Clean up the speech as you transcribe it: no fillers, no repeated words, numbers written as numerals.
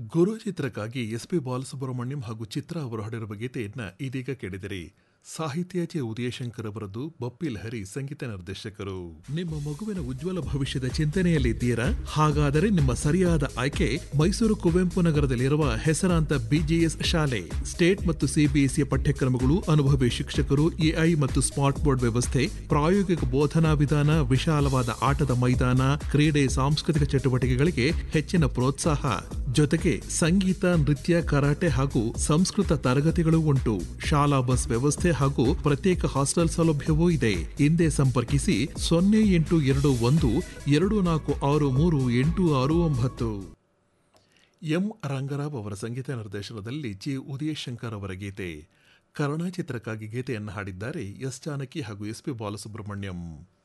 ಗುರು ಚಿತ್ರಕ್ಕಾಗಿ ಎಸ್.ಪಿ. ಬಾಲಸುಬ್ರಹ್ಮಣ್ಯಂ ಹಾಗೂ ಚಿತ್ರ ಅವರು ಹಾಡಿರುವ ಗೀತೆಯನ್ನ ಇದೀಗ ಕೇಳಿದಿರಿ. ಸಾಹಿತ್ಯ ಚೆ ಉದಯಶಂಕರ್ ಅವರದ್ದು, ಬಪ್ಪಿ ಲಹರಿ ಸಂಗೀತ ನಿರ್ದೇಶಕರು. ನಿಮ್ಮ ಮಗುವಿನ ಉಜ್ವಲ ಭವಿಷ್ಯದ ಚಿಂತನೆಯಲ್ಲಿದ್ದೀರಾ? ಹಾಗಾದರೆ ನಿಮ್ಮ ಸರಿಯಾದ ಆಯ್ಕೆ ಮೈಸೂರು ಕುವೆಂಪು ನಗರದಲ್ಲಿರುವ ಹೆಸರಾಂತ ಬಿಜಿಎಸ್ ಶಾಲೆ. ಸ್ಟೇಟ್ ಮತ್ತು ಸಿಬಿಎಸ್ಇ ಪಠ್ಯಕ್ರಮಗಳು, ಅನುಭವಿ ಶಿಕ್ಷಕರು, ಎಐ ಮತ್ತು ಸ್ಮಾರ್ಟ್ ಬೋರ್ಡ್ ವ್ಯವಸ್ಥೆ, ಪ್ರಾಯೋಗಿಕ ಬೋಧನಾ ವಿಧಾನ, ವಿಶಾಲವಾದ ಆಟದ ಮೈದಾನ, ಕ್ರೀಡೆ, ಸಾಂಸ್ಕೃತಿಕ ಚಟುವಟಿಕೆಗಳಿಗೆ ಹೆಚ್ಚಿನ ಪ್ರೋತ್ಸಾಹ. ಜೊತೆಗೆ ಸಂಗೀತ, ನೃತ್ಯ, ಕರಾಟೆ ಹಾಗೂ ಸಂಸ್ಕೃತ ತರಗತಿಗಳು ಉಂಟು. ಶಾಲಾ ಬಸ್ ವ್ಯವಸ್ಥೆ ಹಾಗೂ ಪ್ರತ್ಯೇಕ ಹಾಸ್ಟೆಲ್ ಸೌಲಭ್ಯವೂ ಇದೆ. ಹಿಂದೆ ಸಂಪರ್ಕಿಸಿ 082124638669. ಎಂ ರಂಗರಾವ್ ಅವರ ಸಂಗೀತ ನಿರ್ದೇಶನದಲ್ಲಿ ಜಿ ಉದಯಶಂಕರ್ ಅವರ ಗೀತೆ. ಕರ್ಣ ಚಿತ್ರಕ್ಕಾಗಿ ಗೀತೆಯನ್ನು ಹಾಡಿದ್ದಾರೆ ಎಸ್ ಜಾನಕಿ ಹಾಗೂ ಎಸ್.ಪಿ. ಬಾಲಸುಬ್ರಹ್ಮಣ್ಯಂ.